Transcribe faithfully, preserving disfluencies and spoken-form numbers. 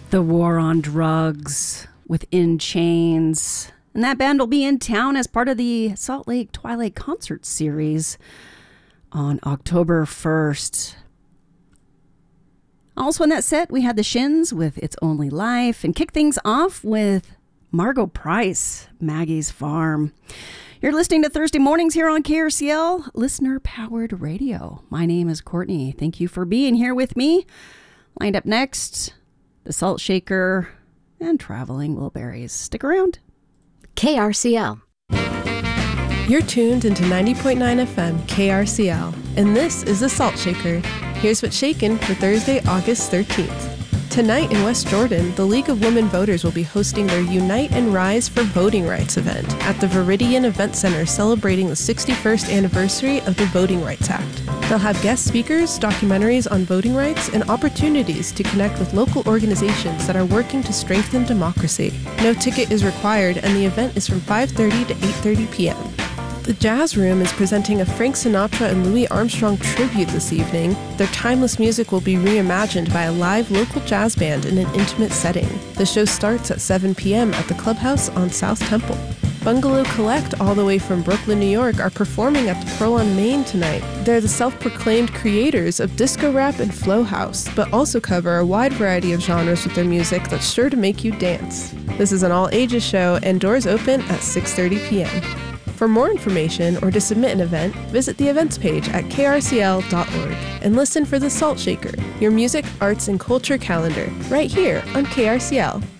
The War on Drugs with In Chains. And that band will be in town as part of the Salt Lake Twilight Concert Series on October first. Also in that set, we had the Shins with It's Only Life, and kick things off with Margo Price, Maggie's Farm. You're listening to Thursday Mornings here on K R C L, listener-powered radio. My name is Courtney. Thank you for being here with me. Lined up next, The Salt Shaker and Traveling Wilburys. Stick around. K R C L. You're tuned into ninety point nine F M K R C L, and this is The Salt Shaker. Here's what's shaken for Thursday, August thirteenth. Tonight in West Jordan, the League of Women Voters will be hosting their Unite and Rise for Voting Rights event at the Viridian Event Center, celebrating the sixty-first anniversary of the Voting Rights Act. They'll have guest speakers, documentaries on voting rights, and opportunities to connect with local organizations that are working to strengthen democracy. No ticket is required, and the event is from five thirty to eight thirty p.m. The Jazz Room is presenting a Frank Sinatra and Louis Armstrong tribute this evening. Their timeless music will be reimagined by a live local jazz band in an intimate setting. The show starts at seven p.m. at the Clubhouse on South Temple. Bungalow Collect, all the way from Brooklyn, New York, are performing at the Pearl on Main tonight. They're the self-proclaimed creators of disco rap and flow house, but also cover a wide variety of genres with their music that's sure to make you dance. This is an all-ages show, and doors open at six thirty p.m. For more information or to submit an event, visit the events page at k r c l dot org and listen for The Salt Shaker, your music, arts, and culture calendar, right here on K R C L.